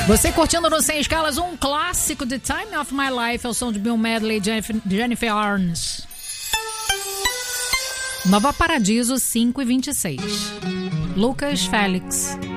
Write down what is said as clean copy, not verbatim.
Você curtindo no Sem Escalas um clássico de Time of My Life, é o som de Bill Medley e Jennifer Arnes. Nova Paradiso 5:26. Lucas Félix.